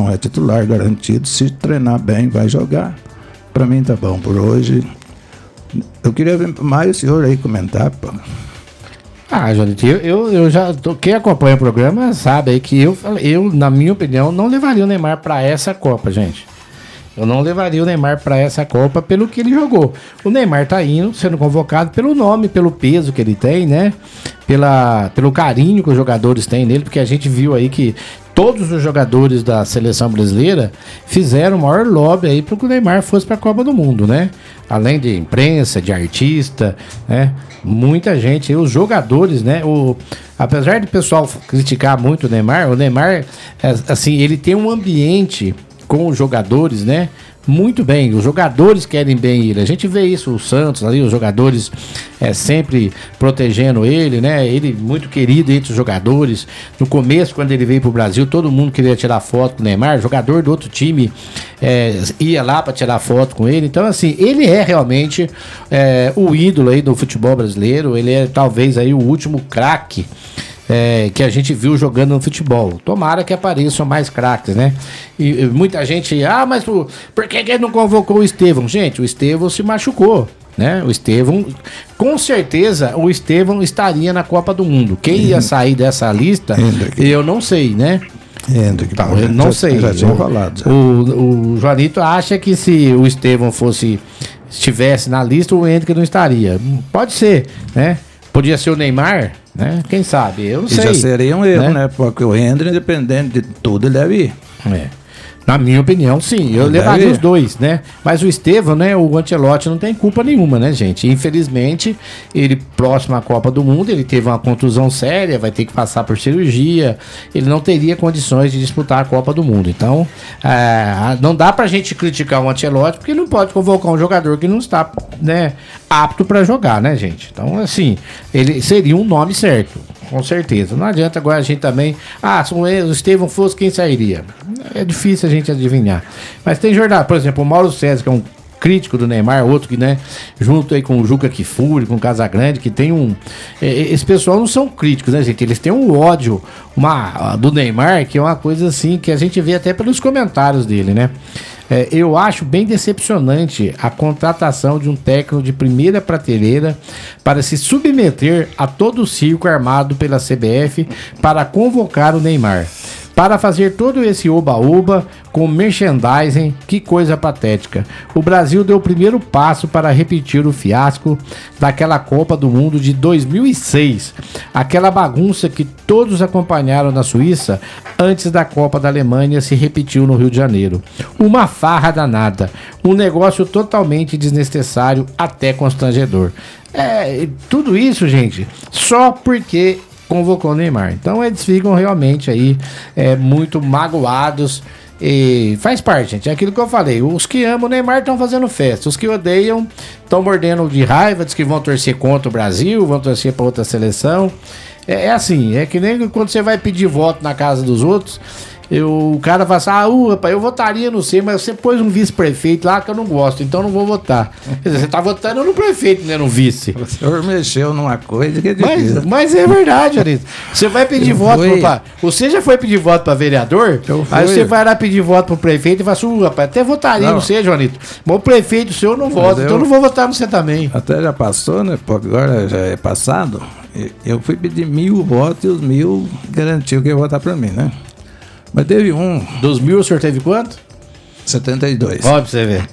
não é titular garantido. Se treinar bem, vai jogar. Pra mim tá bom por hoje. Eu queria ver mais o senhor aí comentar, pô. Jonito, eu já. Quem acompanha o programa sabe aí que eu, na minha opinião, não levaria o Neymar pra essa Copa, gente. Eu não levaria o Neymar para essa Copa pelo que ele jogou. O Neymar tá indo, sendo convocado pelo nome, pelo peso que ele tem, né? Pelo carinho que os jogadores têm nele, porque a gente viu aí que todos os jogadores da seleção brasileira fizeram o maior lobby aí para que o Neymar fosse para a Copa do Mundo, né? Além de imprensa, de artista, né? Muita gente, os jogadores, né? Apesar de o pessoal criticar muito o Neymar, assim, ele tem um ambiente com os jogadores, né? Muito bem, os jogadores querem bem ele. A gente vê isso, o Santos ali, os jogadores sempre protegendo ele, né? Ele muito querido entre os jogadores. No começo, quando ele veio pro Brasil, todo mundo queria tirar foto com o Neymar. Jogador do outro time ia lá para tirar foto com ele. Então, assim, ele é realmente o ídolo aí do futebol brasileiro. Ele é talvez aí o último craque que a gente viu jogando no futebol. Tomara que apareçam mais craques, né? E muita gente, mas por que ele não convocou o Estevão? Gente, o Estevão se machucou, né? O Estevão, com certeza, o Estevão estaria na Copa do Mundo. Quem ia sair dessa lista, eu não sei, né? Eu não sei. Já tinha falado. O Joanito acha que se o Estevão estivesse na lista, o Hendrick não estaria. Pode ser, né? Podia ser o Neymar, né? Quem sabe? Eu não sei. Já seria um erro, né? Porque o Hendrick, independente de tudo, ele deve ir. Na minha opinião, sim. Eu levaria os dois, né? Mas o Estevão, né? O Ancelotti não tem culpa nenhuma, né, gente? Infelizmente, ele, próximo à Copa do Mundo, ele teve uma contusão séria, vai ter que passar por cirurgia. Ele não teria condições de disputar a Copa do Mundo. Então, não dá pra gente criticar o Ancelotti, porque não pode convocar um jogador que não está, né, apto pra jogar, né, gente? Então, assim, ele seria um nome certo. Com certeza. Não adianta agora a gente também... se o Estevão fosse, quem sairia? É difícil a gente adivinhar. Mas tem jornal, por exemplo, o Mauro César, que é um crítico do Neymar, outro que, né, junto aí com o Juca Kfouri, com o Casagrande, que tem esse pessoal não são críticos, né, gente? Eles têm um ódio do Neymar, que é uma coisa assim, que a gente vê até pelos comentários dele, né? Eu acho bem decepcionante a contratação de um técnico de primeira prateleira para se submeter a todo o circo armado pela CBF para convocar o Neymar. Para fazer todo esse oba-oba com merchandising, que coisa patética. O Brasil deu o primeiro passo para repetir o fiasco daquela Copa do Mundo de 2006. Aquela bagunça que todos acompanharam na Suíça antes da Copa da Alemanha se repetiu no Rio de Janeiro. Uma farra danada. Um negócio totalmente desnecessário, até constrangedor. Tudo isso, gente, só porque convocou o Neymar. Então eles ficam realmente aí muito magoados e faz parte, gente. É aquilo que eu falei. Os que amam o Neymar estão fazendo festa. Os que odeiam estão mordendo de raiva, diz que vão torcer contra o Brasil, vão torcer para outra seleção. Assim, é que nem quando você vai pedir voto na casa dos outros. O cara fala assim, rapaz, eu votaria no C, mas você pôs um vice-prefeito lá que eu não gosto, então não vou votar. Quer dizer, você tá votando no prefeito, né, no vice. O senhor mexeu numa coisa que é difícil. Mas é verdade, Arito. Você vai pedir voto você já foi pedir voto pra vereador? Aí você vai lá pedir voto pro prefeito e fala assim, rapaz, até votaria no C, Joanito. Mas o prefeito, o senhor não vota, então eu não vou votar no C também. Até já passou, né? Porque agora já é passado. Eu fui pedir 1.000 votos e os 1.000 garantiu que ia votar pra mim, né? Mas teve um. Dos 1.000 o senhor teve quanto? 72. Olha pra você ver.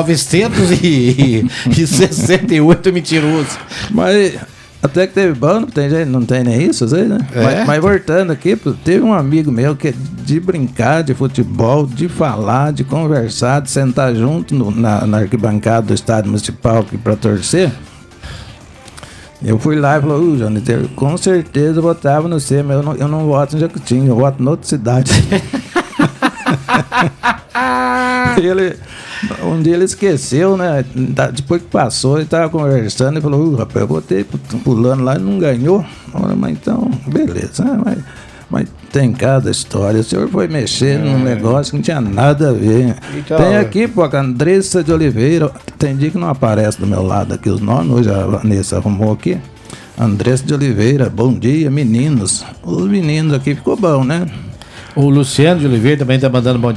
968 mentiroso. Mas até que teve bom, não tem nem isso, às vezes, né? Mas voltando aqui, teve um amigo meu que de brincar de futebol, de falar, de conversar, de sentar junto na arquibancada do estádio municipal aqui pra torcer. Eu fui lá e falei, Johnny, com certeza eu votava no C, mas eu não voto no Jacutinho, eu voto em outra cidade. Um dia ele esqueceu, né? Depois que passou, ele tava conversando e falou, rapaz, eu votei pulando lá e não ganhou. Mas então, beleza, mas tem cada história. O senhor foi mexer num negócio que não tinha nada a ver. Então, tem aqui, a Andressa de Oliveira. Tem dia que não aparece do meu lado aqui os nomes. Hoje a Vanessa arrumou aqui. Andressa de Oliveira, bom dia, meninos. Os meninos aqui ficou bom, né? O Luciano de Oliveira também tá mandando bom dia.